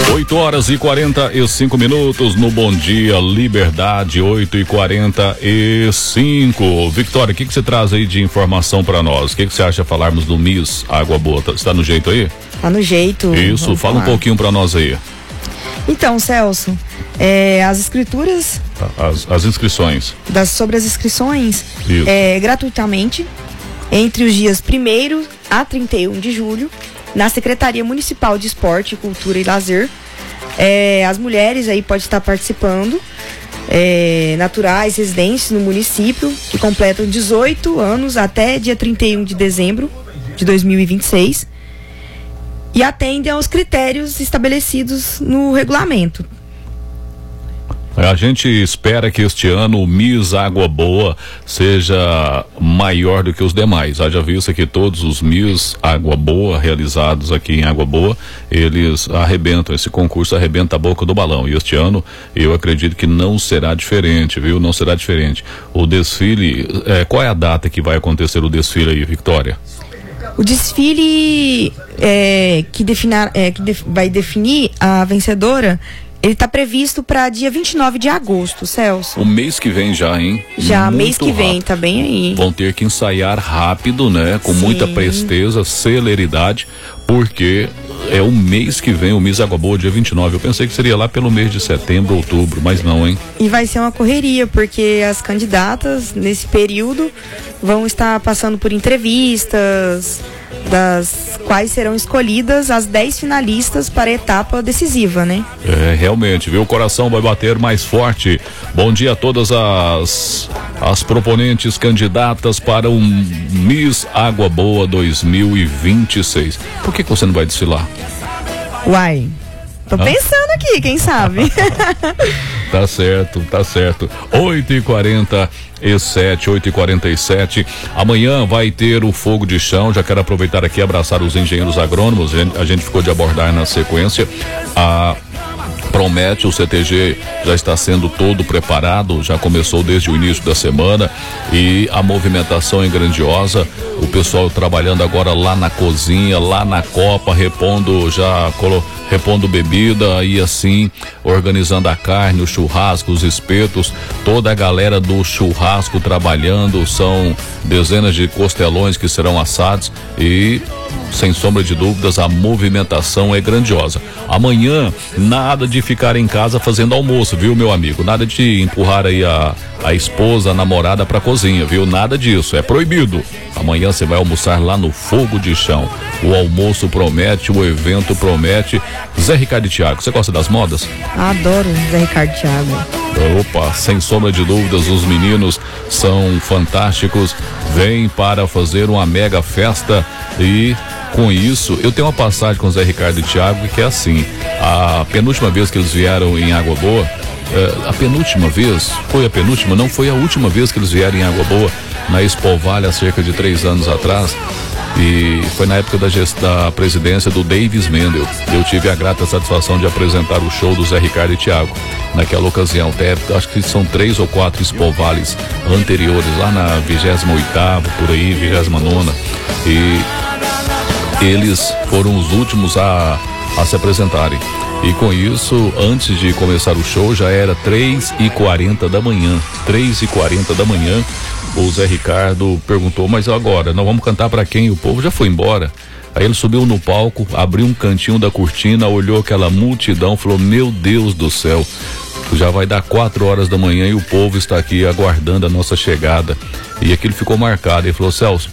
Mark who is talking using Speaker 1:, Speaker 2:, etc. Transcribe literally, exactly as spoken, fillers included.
Speaker 1: oito horas e quarenta e cinco minutos no Bom Dia Liberdade, oito e quarenta e cinco. Victória, o que que você traz aí de informação pra nós? O que que você acha falarmos do Miss Água Boa? Está no jeito aí?
Speaker 2: Tá no jeito.
Speaker 1: Isso,
Speaker 2: Vamos
Speaker 1: fala
Speaker 2: falar.
Speaker 1: um pouquinho pra nós aí.
Speaker 2: Então, Celso, é, as escrituras...
Speaker 1: As, as inscrições.
Speaker 2: Das, sobre as inscrições,
Speaker 1: Isso.
Speaker 2: é, gratuitamente, entre os dias primeiro a trinta e um de julho, na Secretaria Municipal de Esporte, Cultura e Lazer. É, as mulheres aí podem estar participando, é, naturais, residentes no município, que completam dezoito anos até dia trinta e um de dezembro de dois mil e vinte e seis e atendem aos critérios estabelecidos no regulamento.
Speaker 1: A gente espera que este ano o Miss Água Boa seja maior do que os demais. Haja vista que todos os Miss Água Boa realizados aqui em Água Boa, eles arrebentam, esse concurso arrebenta a boca do balão. E este ano eu acredito que não será diferente, viu? Não será diferente. O desfile, é, qual é a data que vai acontecer o desfile aí, Victória?
Speaker 2: O desfile é, que, definar, é, que def, vai definir a vencedora, ele está previsto para dia vinte e nove de agosto, Celso.
Speaker 1: O mês que vem já, hein?
Speaker 2: Já,
Speaker 1: Muito
Speaker 2: mês que vem,
Speaker 1: rápido.
Speaker 2: tá bem aí.
Speaker 1: Vão ter que ensaiar rápido, né? Com
Speaker 2: Sim.
Speaker 1: muita presteza, celeridade, porque é o mês que vem o Miss Água Boa, dia vinte e nove. Eu pensei que seria lá pelo mês de setembro, outubro, mas não, hein?
Speaker 2: E vai ser uma correria, porque as candidatas, nesse período, vão estar passando por entrevistas, das quais serão escolhidas as dez finalistas para a etapa decisiva, né?
Speaker 1: É, realmente, viu? O coração vai bater mais forte. Bom dia a todas as as proponentes candidatas para o Miss Água Boa dois mil e vinte e seis. Por que que você não vai desfilar?
Speaker 2: Uai, tô
Speaker 1: Hã?
Speaker 2: pensando aqui, quem sabe?
Speaker 1: Tá certo, tá certo. oito e quarenta e sete, oito e quarenta e sete. Amanhã vai ter o fogo de chão. Já quero aproveitar aqui e abraçar os engenheiros agrônomos. A gente, a gente ficou de abordar na sequência. A Promete, o C T G já está sendo todo preparado, já começou desde o início da semana e a movimentação é grandiosa. O pessoal trabalhando agora lá na cozinha, lá na copa, repondo já colo, repondo bebida e assim organizando a carne, o churrasco, os espetos, toda a galera do churrasco trabalhando. São dezenas de costelões que serão assados e, sem sombra de dúvidas, a movimentação é grandiosa. Amanhã, nada de ficar em casa fazendo almoço, viu, meu amigo? Nada de empurrar aí a, a esposa, a namorada pra cozinha, viu? Nada disso, é proibido. Amanhã você vai almoçar lá no fogo de chão. O almoço promete, o evento promete. Zé Ricardo e Thiago, você gosta das modas?
Speaker 2: Adoro Zé Ricardo e Thiago.
Speaker 1: Opa, sem sombra de dúvidas, os meninos são fantásticos. Vêm para fazer uma mega festa e com isso, eu tenho uma passagem com o Zé Ricardo e Thiago que é assim, a penúltima vez que eles vieram em Água Boa, eh, a penúltima vez, foi a penúltima, não foi a última vez que eles vieram em Água Boa, na Expo Vale há cerca de três anos atrás, e foi na época da, gest... da presidência do Davis Mendel. Eu tive a grata satisfação de apresentar o show do Zé Ricardo e Thiago naquela ocasião. Até, acho que são três ou quatro Expo Vales anteriores, lá na vigésima oitava, por aí, vigésima nona, e eles foram os últimos a, a se apresentarem. E com isso, antes de começar o show, já era três e quarenta da manhã. três e quarenta da manhã, o Zé Ricardo perguntou, mas agora, nós vamos cantar pra quem? O povo já foi embora. Aí ele subiu no palco, abriu um cantinho da cortina, olhou aquela multidão, falou, meu Deus do céu, já vai dar quatro horas da manhã e o povo está aqui aguardando a nossa chegada. E aquilo ficou marcado. Ele falou, Celso,